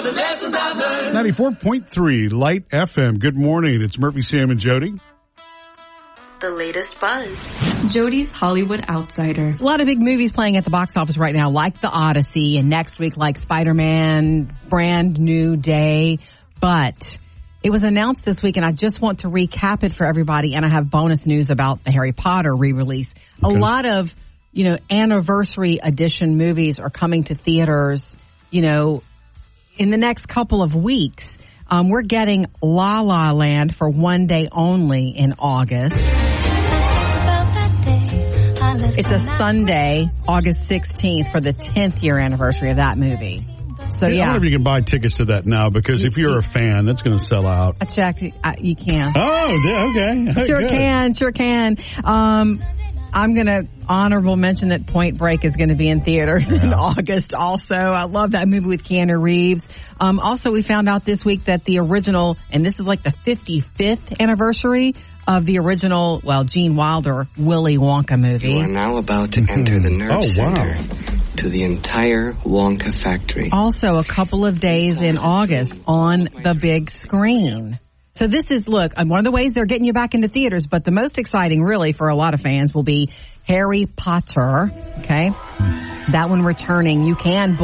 the lessons I've learned. 94.3 Light FM. Good morning. It's Murphy, Sam, and Jody. The latest buzz. Jody's Hollywood Outsider. A lot of big movies playing at the box office right now, like The Odyssey, and next week, like Spider-Man, Brand New Day. But it was announced this week, and I just want to recap it for everybody, and I have bonus news about the Harry Potter re-release. Okay. A lot of, anniversary edition movies are coming to theaters, in the next couple of weeks. We're getting La La Land for one day only in August. It's a Sunday, August 16th, for the 10th year anniversary of that movie. So, I don't know if you can buy tickets to that now, because if you're a fan, that's going to sell out. I checked. You can. Oh, okay. Sure can. I'm going to honorable mention that Point Break is going to be in theaters in August also. I love that movie with Keanu Reeves. Also, we found out this week that the original, and this is like the 55th anniversary of the original, Gene Wilder, Willy Wonka movie. You are now about to enter the nerve center to the entire Wonka factory. Also, a couple of days in August on the big screen. So this is, one of the ways they're getting you back into theaters, but the most exciting really for a lot of fans will be Harry Potter, okay? That one returning. You can book